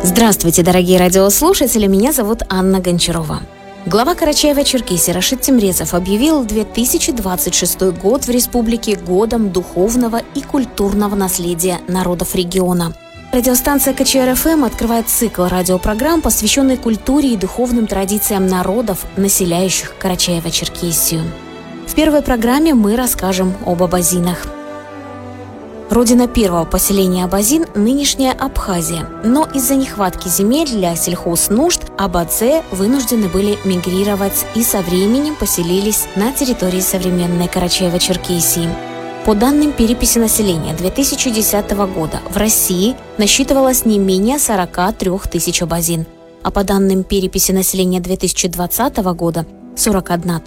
Здравствуйте, дорогие радиослушатели, меня зовут Анна Гончарова. Глава Карачаево-Черкесии Рашид Темрезов объявил 2026 год в республике годом духовного и культурного наследия народов региона. Радиостанция КЧР-ФМ открывает цикл радиопрограмм, посвященный культуре и духовным традициям народов, населяющих Карачаево-Черкесию. В первой программе мы расскажем об абазинах. Родина первого поселения абазин – нынешняя Абхазия, но из-за нехватки земель для сельхознужд абадзе вынуждены были мигрировать и со временем поселились на территории современной Карачаево-Черкесии. По данным переписи населения 2010 года в России насчитывалось не менее 43 тысяч абазин, а по данным переписи населения 2020 года – 41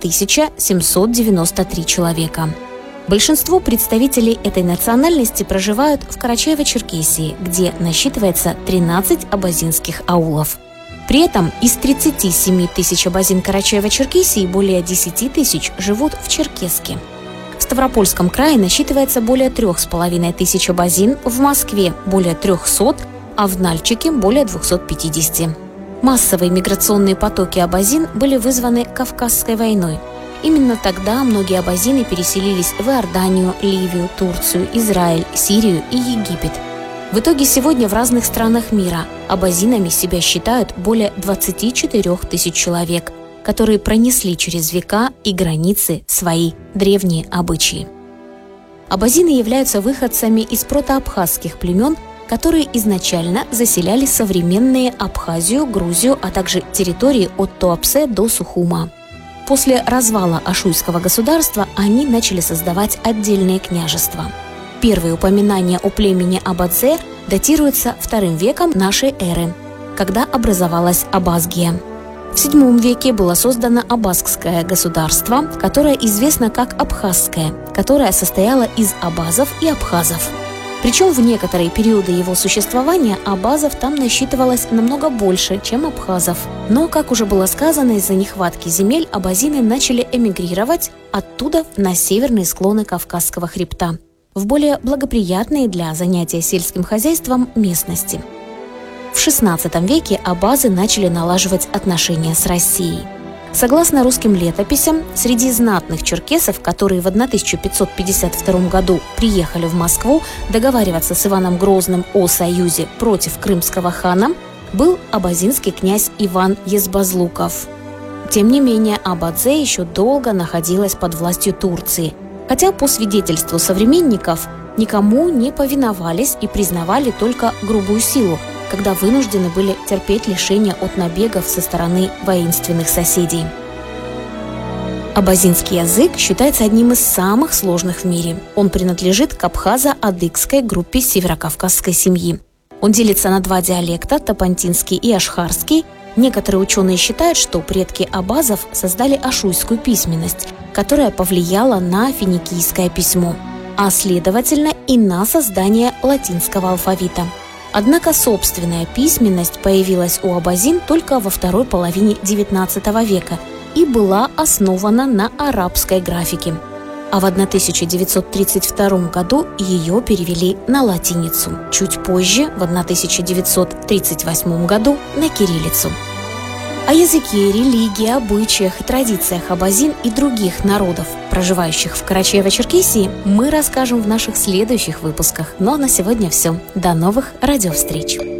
793 человека. Большинство представителей этой национальности проживают в Карачаево-Черкесии, где насчитывается 13 абазинских аулов. При этом из 37 тысяч абазин Карачаево-Черкесии более 10 тысяч живут в Черкесске. В Ставропольском крае насчитывается более 3,5 тысяч абазин, в Москве более 300, а в Нальчике более 250. Массовые миграционные потоки абазин были вызваны Кавказской войной. Именно тогда многие абазины переселились в Иорданию, Ливию, Турцию, Израиль, Сирию и Египет. В итоге сегодня в разных странах мира абазинами себя считают более 24 тысяч человек, которые пронесли через века и границы свои древние обычаи. Абазины являются выходцами из протоабхазских племен, которые изначально заселяли современные Абхазию, Грузию, а также территории от Туапсе до Сухума. После развала Ашуйского государства они начали создавать отдельные княжества. Первые упоминания о племени Абадзе датируются II веком нашей эры, когда образовалась Абазгия. В VII веке было создано Абазское государство, которое известно как Абхазское, которое состояло из абазов и абхазов. Причем в некоторые периоды его существования абазов там насчитывалось намного больше, чем абхазов. Но, как уже было сказано, из-за нехватки земель абазины начали эмигрировать оттуда на северные склоны Кавказского хребта, в более благоприятные для занятия сельским хозяйством местности. В XVI веке абазы начали налаживать отношения с Россией. Согласно русским летописям, среди знатных черкесов, которые в 1552 году приехали в Москву договариваться с Иваном Грозным о союзе против крымского хана, был абазинский князь Иван Езбазлуков. Тем не менее, Абадзе еще долго находилась под властью Турции, хотя по свидетельству современников никому не повиновались и признавали только грубую силу, когда вынуждены были терпеть лишения от набегов со стороны воинственных соседей. Абазинский язык считается одним из самых сложных в мире. Он принадлежит к абхазо-адыгской группе северокавказской семьи. Он делится на два диалекта – тапантинский и ашхарский. Некоторые ученые считают, что предки абазов создали ашуйскую письменность, которая повлияла на финикийское письмо, а следовательно и на создание латинского алфавита. Однако собственная письменность появилась у абазин только во второй половине XIX века и была основана на арабской графике. А в 1932 году ее перевели на латиницу, чуть позже, в 1938 году, на кириллицу. О языке, религии, обычаях и традициях абазин и других народов, проживающих в Карачаево-Черкесии, мы расскажем в наших следующих выпусках. Ну а на сегодня все. До новых радиовстреч!